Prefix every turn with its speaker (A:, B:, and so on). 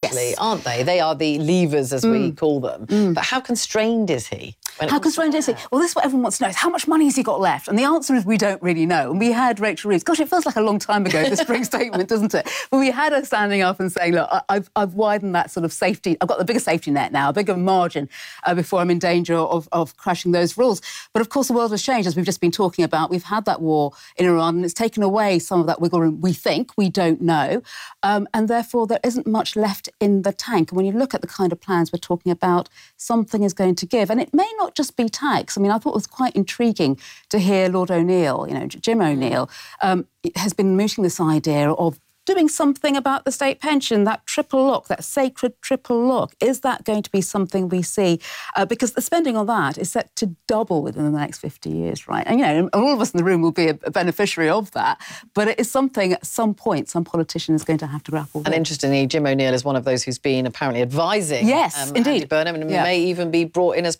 A: effectively, aren't they? They are the levers, as we call them. But how constrained is he?
B: How constrained is he? Well, this is what everyone wants to know, is how much money has he got left? And the answer is we don't really know. And we had Rachel Reeves, gosh, it feels like a long time ago, the spring statement, doesn't it? But we had her standing up and saying, look, I've widened that sort of safety, I've got the bigger safety net now, a bigger margin before I'm in danger of crashing those rules. But of course, the world has changed, as we've just been talking about. We've had that war in Iran and it's taken away some of that wiggle room, we think, we don't know. And therefore, there isn't much left in the tank. And when you look at the kind of plans we're talking about, something is going to give. And it may not just be tax. I mean, I thought it was quite intriguing to hear Lord O'Neill, Jim O'Neill, has been mooting this idea of doing something about the state pension, that triple lock, that sacred triple lock. Is that going to be something we see? Because the spending on that is set to double within the next 50 years, right? And, all of us in the room will be a beneficiary of that. But it is something at some point some politician is going to have to grapple with.
A: And interestingly, Jim O'Neill is one of those who's been apparently advising
B: yes, indeed.
A: Andy Burnham and may even be brought in as